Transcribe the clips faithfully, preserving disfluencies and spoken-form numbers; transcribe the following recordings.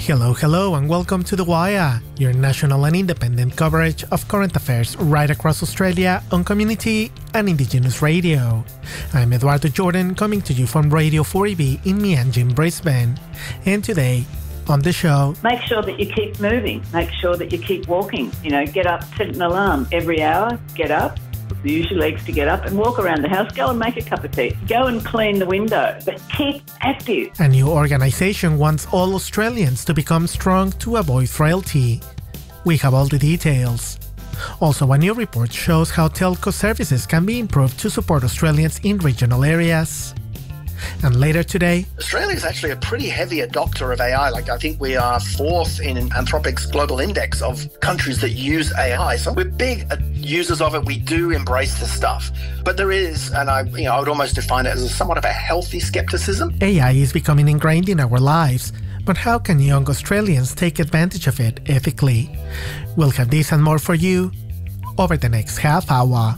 Hello, hello, and welcome to The Wire, your national and independent coverage of current affairs right across Australia on Community and Indigenous Radio. I'm Eduardo Jordan, coming to you from Radio four E B in Meanjin, Brisbane. And today, on the show, make sure that you keep moving, make sure that you keep walking. You know, get up, set an alarm every hour, get up, use your legs to get up and walk around the house. Go and make a cup of tea. Go and clean the window, but keep active. A new organisation wants all Australians to become strong to avoid frailty. We have all the details. Also, a new report shows how telco services can be improved to support Australians in regional areas. And later today, Australia is actually a pretty heavy adopter of A I. Like, I think we are fourth in Anthropic's global index of countries that use A I. So we're big users of it. We do embrace the stuff. But there is, and I, you know, I would almost define it as a somewhat of a healthy skepticism. A I is becoming ingrained in our lives. But how can young Australians take advantage of it ethically? We'll have this and more for you over the next half hour.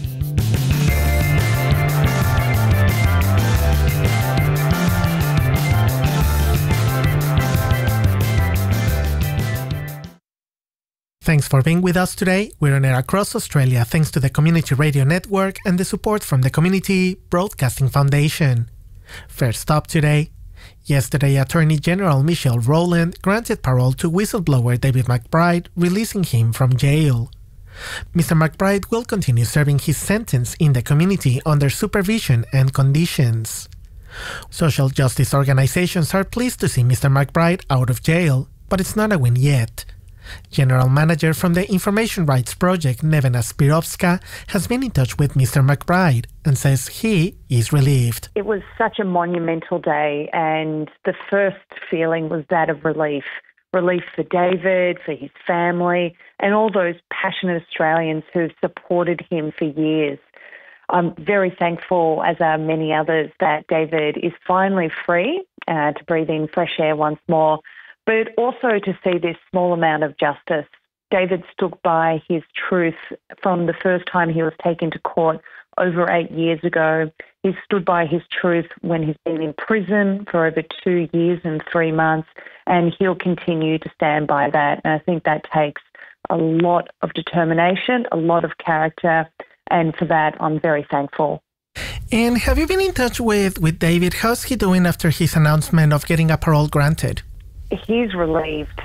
Thanks for being with us today. We're on air across Australia thanks to the Community Radio Network and the support from the Community Broadcasting Foundation. First up today, yesterday Attorney General Michelle Rowland granted parole to whistleblower David McBride, releasing him from jail. Mister McBride will continue serving his sentence in the community under supervision and conditions. Social justice organizations are pleased to see Mister McBride out of jail, but it's not a win yet. General Manager from the Information Rights Project, Nevena Spirovska, has been in touch with Mister McBride and says he is relieved. It was such a monumental day, and the first feeling was that of relief. Relief for David, for his family, and all those passionate Australians who've supported him for years. I'm very thankful, as are many others, that David is finally free uh, to breathe in fresh air once more, but also to see this small amount of justice. David stood by his truth from the first time he was taken to court over eight years ago. He stood by his truth when he's been in prison for over two years and three months, and he'll continue to stand by that. And I think that takes a lot of determination, a lot of character, and for that I'm very thankful. And have you been in touch with, with David? How's he doing after his announcement of getting a parole granted? He's relieved.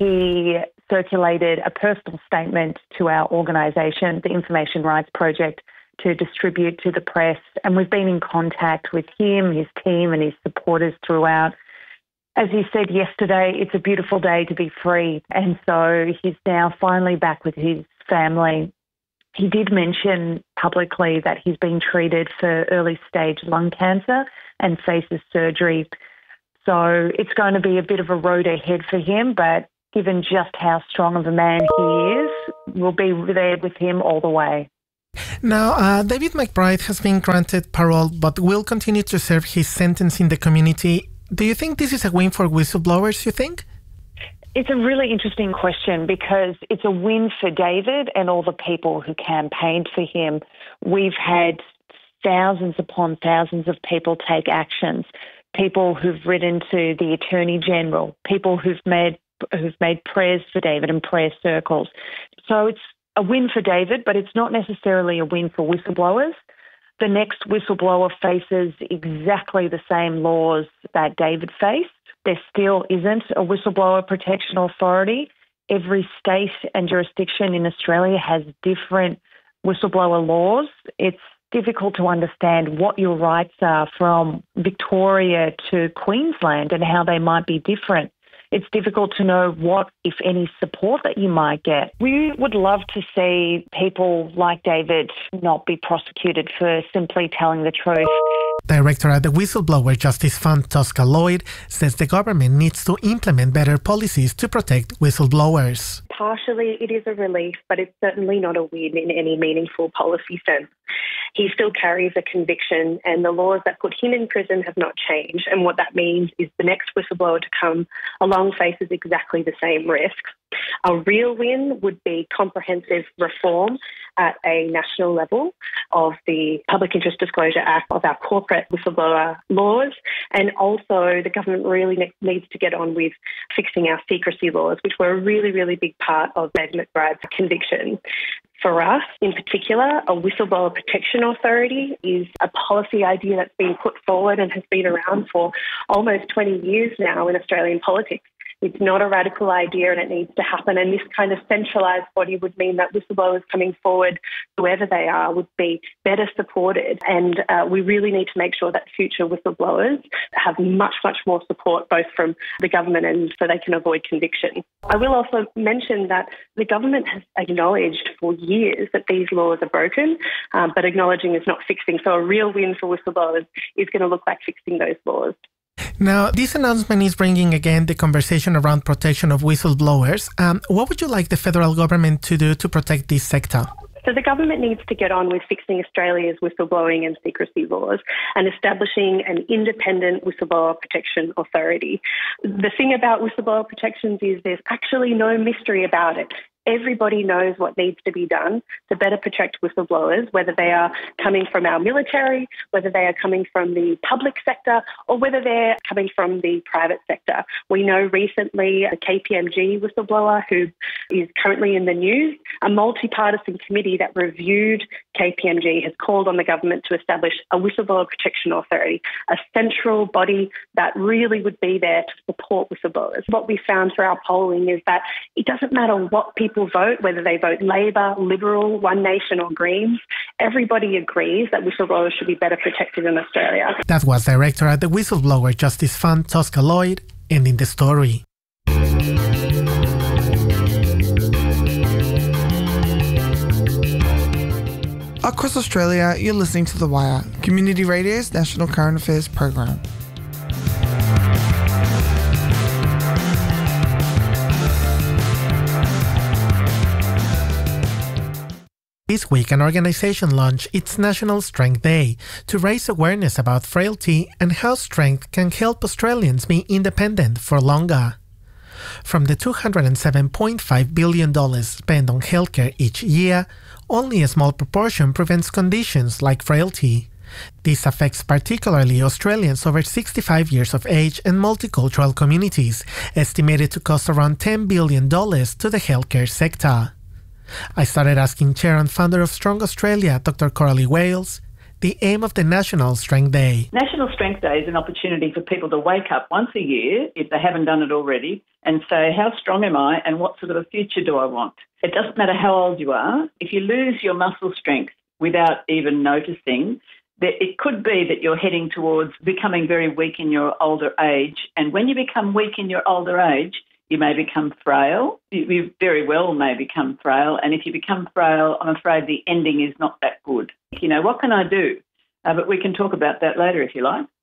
He circulated a personal statement to our organisation, the Information Rights Project, to distribute to the press. And we've been in contact with him, his team and his supporters throughout. As he said yesterday, it's a beautiful day to be free. And so he's now finally back with his family. He did mention publicly that he's been treated for early stage lung cancer and faces surgery. So it's going to be a bit of a road ahead for him, but given just how strong of a man he is, we'll be there with him all the way. Now, uh, David McBride has been granted parole, but will continue to serve his sentence in the community. Do you think this is a win for whistleblowers, you think? It's a really interesting question because it's a win for David and all the people who campaigned for him. We've had thousands upon thousands of people take actions. People who've written to the Attorney General, people who've made who've made prayers for David and prayer circles. So it's a win for David, but it's not necessarily a win for whistleblowers. The next whistleblower faces exactly the same laws that David faced. There still isn't a whistleblower protection authority. Every state and jurisdiction in Australia has different whistleblower laws. It's difficult to understand what your rights are from Victoria to Queensland and how they might be different. It's difficult to know what, if any, support that you might get. We would love to see people like David not be prosecuted for simply telling the truth. Director at the Whistleblower Justice Fund, Tosca Lloyd, says the government needs to implement better policies to protect whistleblowers. Partially, it is a relief, but it's certainly not a win in any meaningful policy sense. He still carries a conviction, and the laws that put him in prison have not changed. And what that means is the next whistleblower to come along faces exactly the same risks. A real win would be comprehensive reform at a national level of the Public Interest Disclosure Act, of our corporate whistleblower laws, and also the government really ne- needs to get on with fixing our secrecy laws, which were a really, really big part of David McBride's conviction. For us, in particular, a whistleblower protection authority is a policy idea that's been put forward and has been around for almost twenty years now in Australian politics. It's not a radical idea and it needs to happen. And this kind of centralised body would mean that whistleblowers coming forward, whoever they are, would be better supported. And uh, we really need to make sure that future whistleblowers have much, much more support, both from the government and so they can avoid conviction. I will also mention that the government has acknowledged for years that these laws are broken, um, but acknowledging is not fixing. So a real win for whistleblowers is going to look like fixing those laws. Now, this announcement is bringing again the conversation around protection of whistleblowers. Um, what would you like the federal government to do to protect this sector? So the government needs to get on with fixing Australia's whistleblowing and secrecy laws and establishing an independent whistleblower protection authority. The thing about whistleblower protections is there's actually no mystery about it. Everybody knows what needs to be done to better protect whistleblowers, whether they are coming from our military, whether they are coming from the public sector, or whether they're coming from the private sector. We know recently a K P M G whistleblower who is currently in the news, a multi-partisan committee that reviewed K P M G has called on the government to establish a whistleblower protection authority, a central body that really would be there to support whistleblowers. What we found through our polling is that it doesn't matter what people People vote, whether they vote Labor, Liberal, One Nation or Greens, everybody agrees that whistleblowers should be better protected in Australia. That was director at the Whistleblower Justice Fund, Tosca Lloyd, ending the story. Across Australia, you're listening to The Wire, Community Radio's national current affairs program. This week, an organization launched its National Strength Day to raise awareness about frailty and how strength can help Australians be independent for longer. From the two hundred seven point five billion dollars spent on healthcare each year, only a small proportion prevents conditions like frailty. This affects particularly Australians over sixty-five years of age and multicultural communities, estimated to cost around ten billion dollars to the healthcare sector. I started asking Chair and founder of Strong Australia, Doctor Coralie Wales, the aim of the National Strength Day. National Strength Day is an opportunity for people to wake up once a year, if they haven't done it already, and say, how strong am I and what sort of a future do I want? It doesn't matter how old you are. If you lose your muscle strength without even noticing, that it could be that you're heading towards becoming very weak in your older age. And when you become weak in your older age, you may become frail. You very well may become frail. And if you become frail, I'm afraid the ending is not that good. You know, what can I do? Uh, but we can talk about that later if you like.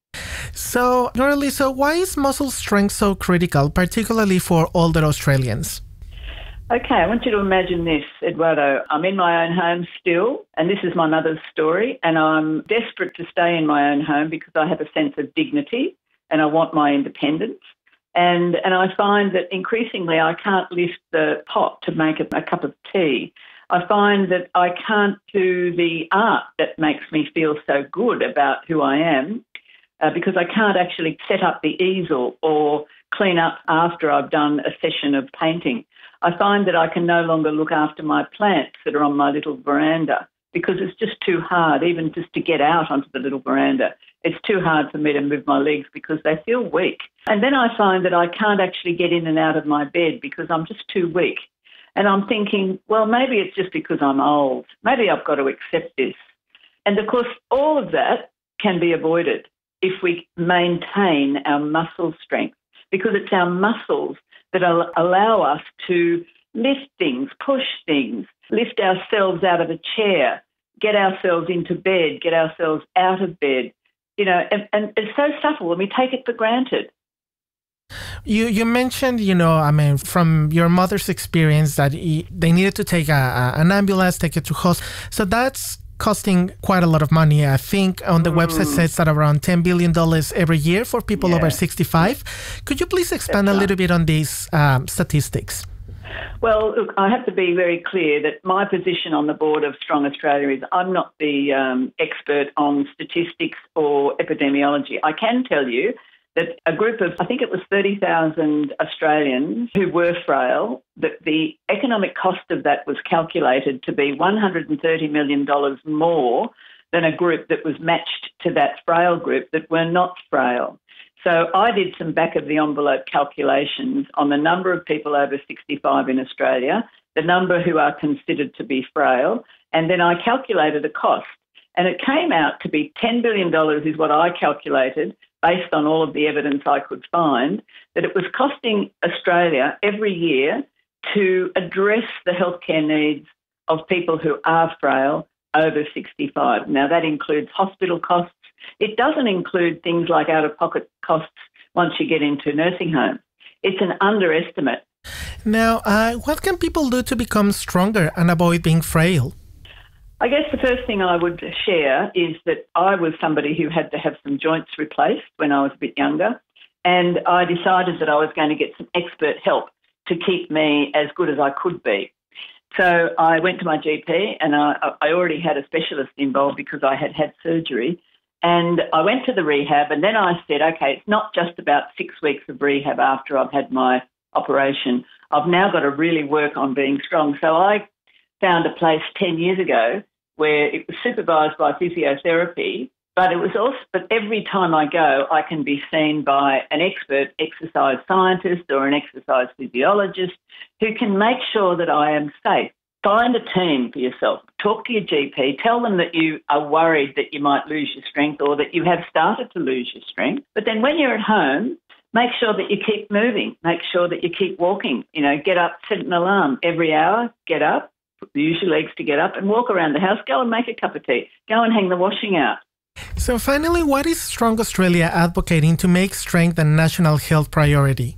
So, Coralie, so why is muscle strength so critical, particularly for older Australians? Okay, I want you to imagine this, Eduardo. I'm in my own home still, and this is my mother's story, and I'm desperate to stay in my own home because I have a sense of dignity and I want my independence. And and I find that increasingly I can't lift the pot to make a, a cup of tea. I find that I can't do the art that makes me feel so good about who I am uh, because I can't actually set up the easel or clean up after I've done a session of painting. I find that I can no longer look after my plants that are on my little veranda because it's just too hard, even just to get out onto the little veranda. It's too hard for me to move my legs because they feel weak. And then I find that I can't actually get in and out of my bed because I'm just too weak. And I'm thinking, well, maybe it's just because I'm old. Maybe I've got to accept this. And, of course, all of that can be avoided if we maintain our muscle strength because it's our muscles that allow us to lift things, push things, lift ourselves out of a chair, get ourselves into bed, get ourselves out of bed. You know, and, and it's so subtle and we take it for granted. You you mentioned, you know, I mean, from your mother's experience that he, they needed to take a, a, an ambulance, take it to hospital. So that's costing quite a lot of money. I think on the mm. website says that around ten billion dollars every year for people yeah. over sixty-five. Could you please expand That's a little right. bit on these um, statistics? Well, look, I have to be very clear that my position on the board of Strong Australia is I'm not the um, expert on statistics or epidemiology. I can tell you that a group of, I think it was thirty thousand Australians who were frail, that the economic cost of that was calculated to be one hundred thirty million dollars more than a group that was matched to that frail group that were not frail. So I did some back-of-the-envelope calculations on the number of people over sixty-five in Australia, the number who are considered to be frail, and then I calculated a cost. And it came out to be ten billion dollars is what I calculated, based on all of the evidence I could find, that it was costing Australia every year to address the healthcare needs of people who are frail over sixty-five. Now, that includes hospital costs. It doesn't include things like out-of-pocket costs once you get into nursing homes. It's an underestimate. Now, uh, what can people do to become stronger and avoid being frail? I guess the first thing I would share is that I was somebody who had to have some joints replaced when I was a bit younger, and I decided that I was going to get some expert help to keep me as good as I could be. So I went to my G P, and I, I already had a specialist involved because I had had surgery. And I went to the rehab, and then I said, okay, it's not just about six weeks of rehab after I've had my operation. I've now got to really work on being strong. So I found a place ten years ago where it was supervised by physiotherapy, but it was also, but every time I go, I can be seen by an expert exercise scientist or an exercise physiologist who can make sure that I am safe. Find a team for yourself. Talk to your G P. Tell them that you are worried that you might lose your strength or that you have started to lose your strength. But then when you're at home, make sure that you keep moving. Make sure that you keep walking. You know, get up, set an alarm every hour, get up, use your legs to get up and walk around the house. Go and make a cup of tea. Go and hang the washing out. So finally, what is Strong Australia advocating to make strength a national health priority?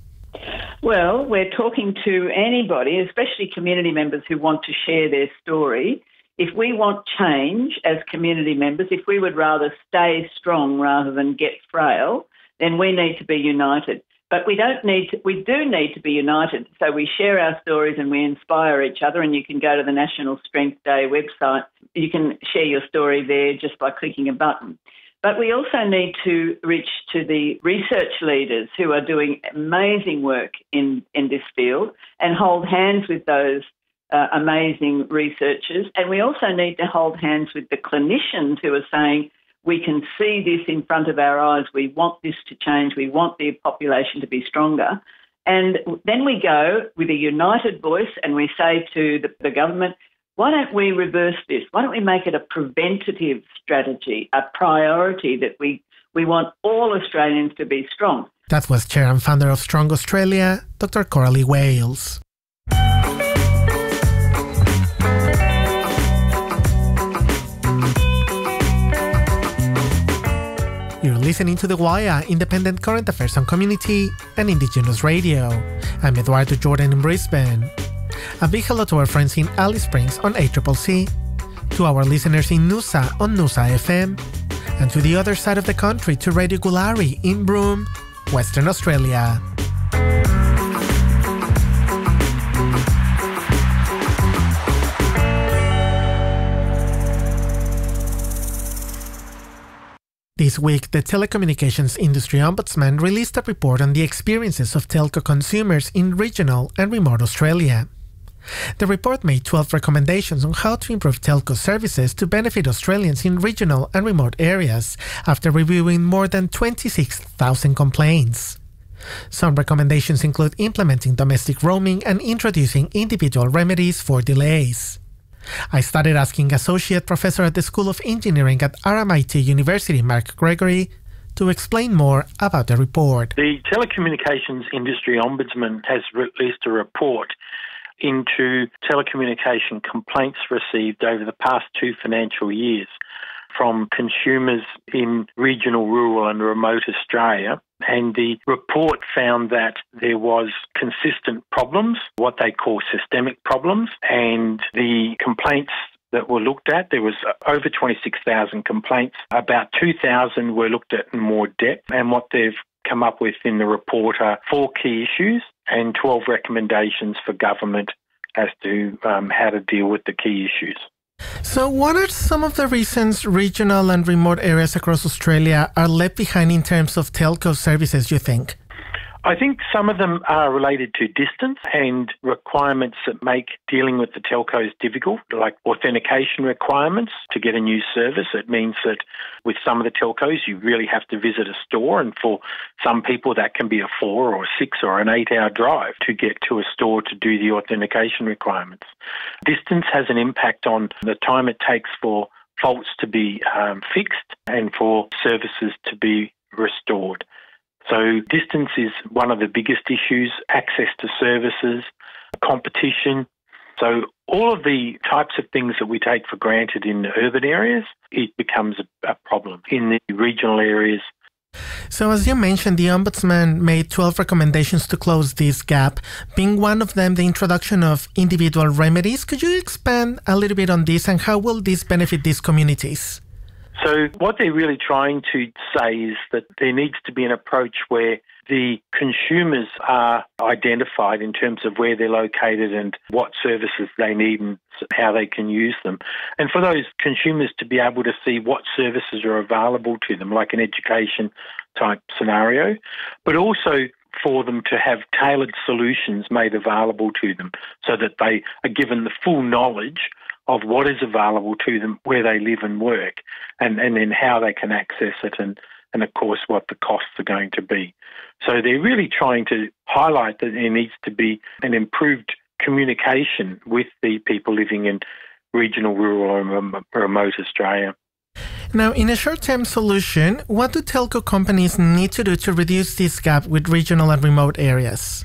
Well, we're talking to anybody, especially community members who want to share their story. If we want change as community members, if we would rather stay strong rather than get frail, then we need to be united. But we don't need to, we do need to be united. So we share our stories and we inspire each other. And you can go to the National Strength Day website. You can share your story there just by clicking a button. But we also need to reach to the research leaders who are doing amazing work in, in this field and hold hands with those uh, amazing researchers. And we also need to hold hands with the clinicians who are saying, we can see this in front of our eyes. We want this to change. We want the population to be stronger. And then we go with a united voice and we say to the, the government, why don't we reverse this? Why don't we make it a preventative strategy, a priority that we, we want all Australians to be strong? That was Chair and founder of Strong Australia, Doctor Coralie Wales. You're listening to The Wire, independent current affairs on community and Indigenous radio. I'm Eduardo Jordan in Brisbane. A big hello to our friends in Alice Springs on A C C C, to our listeners in Noosa on Noosa F M, and to the other side of the country to Radio Gulari in Broome, Western Australia. This week, the Telecommunications Industry Ombudsman released a report on the experiences of telco consumers in regional and remote Australia. The report made twelve recommendations on how to improve telco services to benefit Australians in regional and remote areas after reviewing more than twenty-six thousand complaints. Some recommendations include implementing domestic roaming and introducing individual remedies for delays. I started asking Associate Professor at the School of Engineering at R M I T University, Mark Gregory, to explain more about the report. The Telecommunications Industry Ombudsman has released a report into telecommunication complaints received over the past two financial years from consumers in regional, rural and remote Australia. And the report found that there was consistent problems, what they call systemic problems, and the complaints that were looked at, there was over twenty-six thousand complaints. About two thousand were looked at in more depth, and what they've come up with in the report are four key issues, and twelve recommendations for government as to um, how to deal with the key issues. So what are some of the reasons regional and remote areas across Australia are left behind in terms of telco services, you think? I think some of them are related to distance and requirements that make dealing with the telcos difficult, like authentication requirements to get a new service. It means that with some of the telcos, you really have to visit a store, and for some people that can be a four or a six or an eight-hour drive to get to a store to do the authentication requirements. Distance has an impact on the time it takes for faults to be um, fixed and for services to be restored. So distance is one of the biggest issues, access to services, competition. So all of the types of things that we take for granted in urban areas, it becomes a, a problem in the regional areas. So as you mentioned, the Ombudsman made twelve recommendations to close this gap, being one of them the introduction of individual remedies. Could you expand a little bit on this, and how will this benefit these communities? So what they're really trying to say is that there needs to be an approach where the consumers are identified in terms of where they're located and what services they need and how they can use them. And for those consumers to be able to see what services are available to them, like an education type scenario, but also for them to have tailored solutions made available to them so that they are given the full knowledge of what is available to them, where they live and work, and, and then how they can access it, and, and of course what the costs are going to be. So they're really trying to highlight that there needs to be an improved communication with the people living in regional, rural or remote Australia. Now, in a short-term solution, what do telco companies need to do to reduce this gap with regional and remote areas?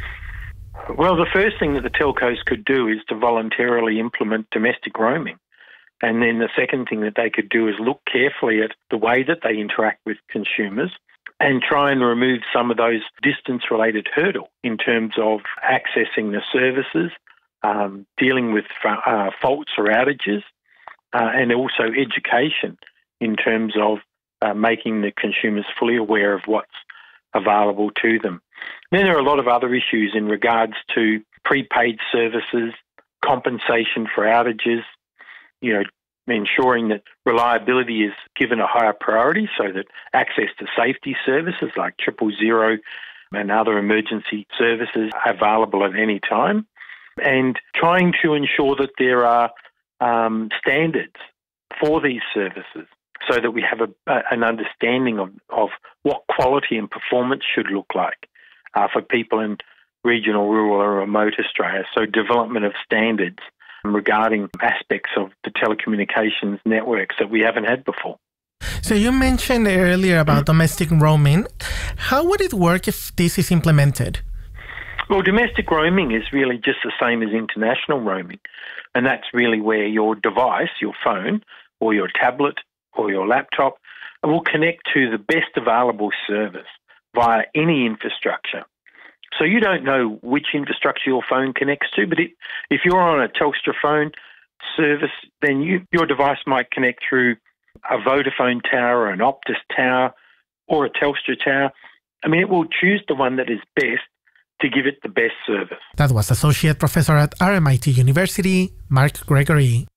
Well, the first thing that the telcos could do is to voluntarily implement domestic roaming. And then the second thing that they could do is look carefully at the way that they interact with consumers and try and remove some of those distance-related hurdles in terms of accessing the services, um, dealing with uh, faults or outages, uh, and also education in terms of uh, making the consumers fully aware of what's available to them. Then there are a lot of other issues in regards to prepaid services, compensation for outages, you know, ensuring that reliability is given a higher priority so that access to safety services like triple zero and other emergency services are available at any time, and trying to ensure that there are um, standards for these services so that we have a, a, an understanding of, of what quality and performance should look like uh, for people in regional, rural or remote Australia. So development of standards regarding aspects of the telecommunications networks that we haven't had before. So you mentioned earlier about domestic roaming. How would it work if this is implemented? Well, domestic roaming is really just the same as international roaming. And that's really where your device, your phone or your tablet or your laptop will connect to the best available service via any infrastructure. So you don't know which infrastructure your phone connects to, but it, if you're on a Telstra phone service, then you, your device might connect through a Vodafone tower, an Optus tower, or a Telstra tower. I mean, it will choose the one that is best to give it the best service. That was Associate Professor at R M I T University, Mark Gregory.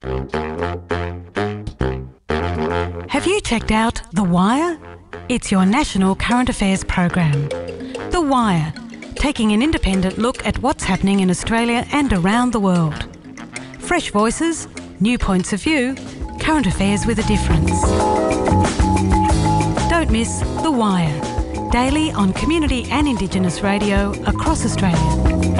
Have you checked out The Wire? It's your national current affairs program. The Wire, taking an independent look at what's happening in Australia and around the world. Fresh voices, new points of view, current affairs with a difference. Don't miss The Wire, daily on community and Indigenous radio across Australia.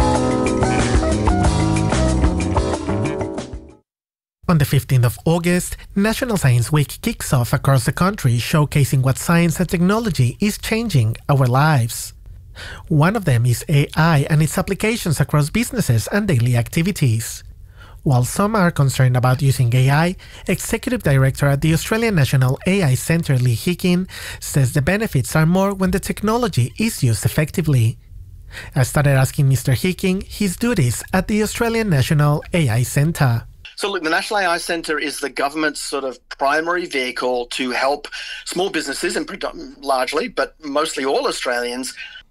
On the fifteenth of August, National Science Week kicks off across the country, showcasing what science and technology is changing our lives. One of them is A I and its applications across businesses and daily activities. While some are concerned about using A I, Executive Director at the Australian National A I Centre, Lee Hicking, says the benefits are more when the technology is used effectively. I started asking Mister Hicking his duties at the Australian National A I Centre. So look, the National A I Centre is the government's sort of primary vehicle to help small businesses, and largely, but mostly all Australians,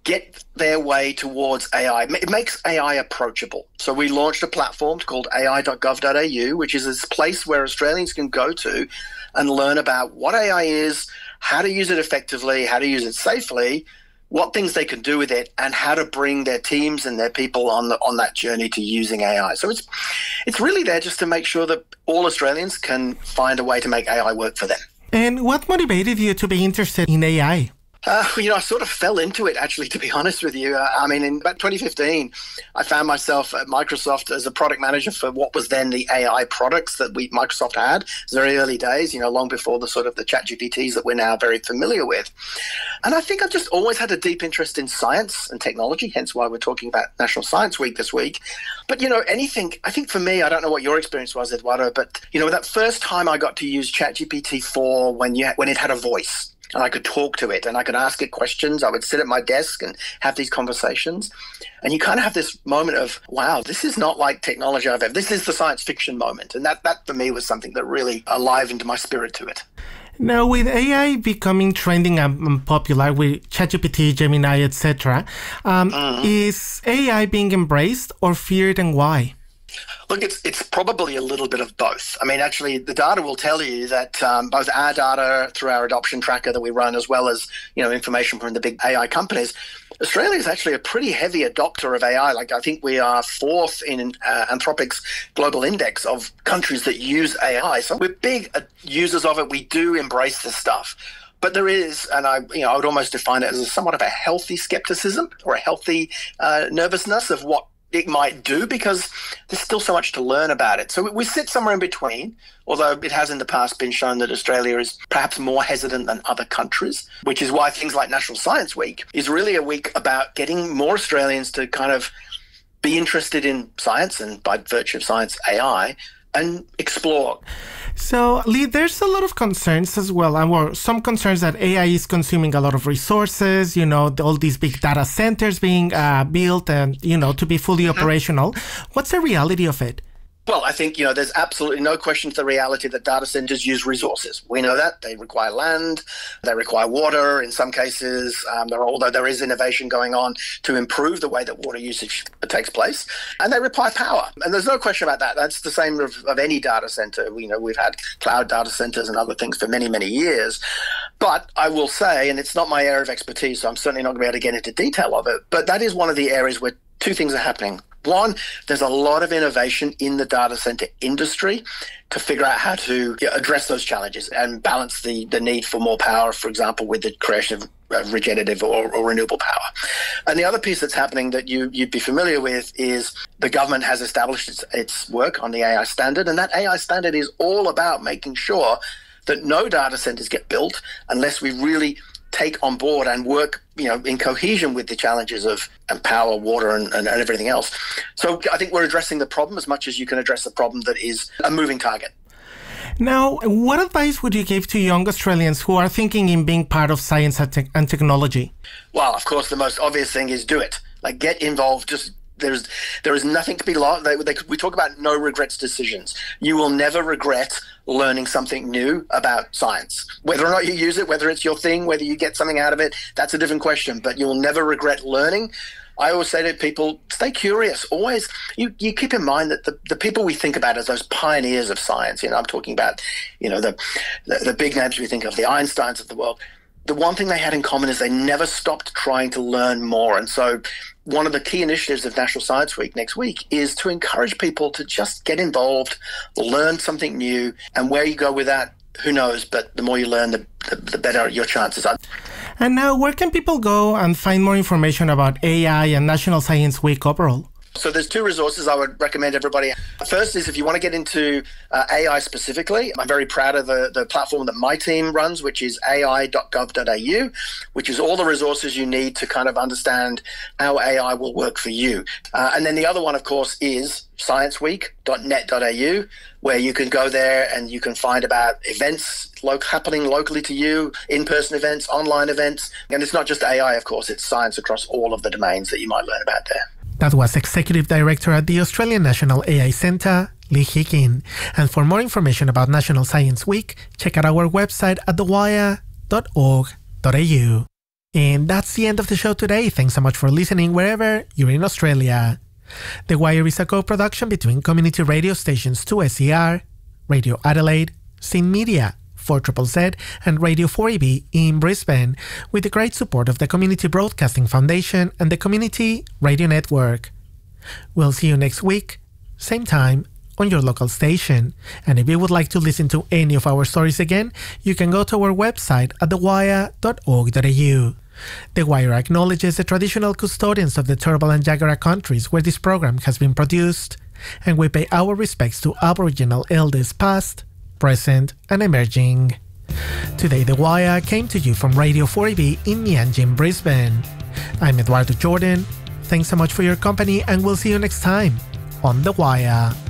get their way towards A I. It makes A I approachable. So we launched a platform called A I dot gov dot A U, which is this place where Australians can go to and learn about what A I is, how to use it effectively, how to use it safely, what things they can do with it, and how to bring their teams and their people on the, on that journey to using A I. So it's it's really there just to make sure that all Australians can find a way to make A I work for them. And what motivated you to be interested in A I? Uh, you know, I sort of fell into it, actually, to be honest with you. Uh, I mean, in about twenty fifteen, I found myself at Microsoft as a product manager for what was then the A I products that we Microsoft had. It was very early days, you know, long before the sort of the chat G P Ts that we're now very familiar with. And I think I've just always had a deep interest in science and technology, hence why we're talking about National Science Week this week. But, you know, anything, I think for me, I don't know what your experience was, Eduardo, but, you know, that first time I got to use chat G P T four when, you, when it had a voice, and I could talk to it and I could ask it questions. I would sit at my desk and have these conversations. And you kind of have this moment of, wow, this is not like technology I've ever, this is the science fiction moment. And that, that for me was something that really alivened my spirit to it. Now, with A I becoming trending and popular with ChatGPT, Gemini, et cetera, um, mm-hmm. is A I being embraced or feared, and why? Look, it's it's probably a little bit of both. I mean, actually, the data will tell you that um, both our data through our adoption tracker that we run, as well as, you know, information from the big A I companies, Australia is actually a pretty heavy adopter of A I. Like, I think we are fourth in uh, Anthropic's global index of countries that use A I. So we're big users of it. We do embrace this stuff. But there is, and I, you know, I would almost define it as a somewhat of a healthy skepticism or a healthy uh, nervousness of what it might do, because there's still so much to learn about it. So we sit somewhere in between, although it has in the past been shown that Australia is perhaps more hesitant than other countries, which is why things like National Science Week is really a week about getting more Australians to kind of be interested in science, and by virtue of science, A I, and explore. So, Lee, there's a lot of concerns as well, and well, some concerns that A I is consuming a lot of resources, you know, all these big data centers being uh, built and, you know, to be fully mm-hmm. operational. What's the reality of it? Well, I think, you know, there's absolutely no question to the reality that data centers use resources. We know that. They require land, they require water in some cases, um, there, although there is innovation going on to improve the way that water usage takes place, and they require power. And there's no question about that. That's the same of, of any data center. You know, we've had cloud data centers and other things for many, many years. But I will say, and it's not my area of expertise, so I'm certainly not going to be able to get into detail of it, but that is one of the areas where two things are happening. One, there's a lot of innovation in the data center industry to figure out how to address those challenges and balance the, the need for more power, for example, with the creation of regenerative or, or renewable power. And the other piece that's happening that you, you'd be familiar with is the government has established its, its work on the A I standard, and that A I standard is all about making sure that no data centers get built unless we really take on board and work, you know, in cohesion with the challenges of and power, water, and, and, and everything else. So I think we're addressing the problem as much as you can address the problem that is a moving target. Now, what advice would you give to young Australians who are thinking in being part of science and, te- and technology? Well, of course, the most obvious thing is do it. Like, get involved. Just there's there is nothing to be lost. They, they, we talk about no regrets decisions. You will never regret learning something new about science. Whether or not you use it, whether it's your thing, whether you get something out of it, that's a different question. But you will never regret learning. I always say to people, stay curious. Always, you, you keep in mind that the, the people we think about as those pioneers of science, you know, I'm talking about, you know, the, the, the big names we think of, the Einsteins of the world. The one thing they had in common is they never stopped trying to learn more. And so one of the key initiatives of National Science Week next week is to encourage people to just get involved, learn something new, and where you go with that, who knows, but the more you learn, the, the, the better your chances are. And now, where can people go and find more information about A I and National Science Week overall? So there's two resources I would recommend everybody. First is if you want to get into uh, A I specifically, I'm very proud of the, the platform that my team runs, which is A I dot gov dot A U, which is all the resources you need to kind of understand how A I will work for you. Uh, and then the other one, of course, is science week dot net dot A U, where you can go there and you can find about events lo- happening locally to you, in-person events, online events. And it's not just A I, of course, it's science across all of the domains that you might learn about there. That was Executive Director at the Australian National A I Centre, Lee Higgin. And for more information about National Science Week, check out our website at the wire dot org dot A U. And that's the end of the show today. Thanks so much for listening wherever you're in Australia. The Wire is a co-production between community radio stations two S E R, Radio Adelaide, Syn Media, four Z Z Z, and Radio four A B in Brisbane, with the great support of the Community Broadcasting Foundation and the Community Radio Network. We'll see you next week, same time, on your local station. And if you would like to listen to any of our stories again, you can go to our website at the wire dot org dot a u. The Wire acknowledges the traditional custodians of the Turrbal and Jagera countries where this program has been produced, and we pay our respects to Aboriginal elders past, present, and emerging. Today The Wire came to you from Radio four A B in Mianjin, Brisbane. I'm Eduardo Jordan. Thanks so much for your company, and we'll see you next time on The Wire.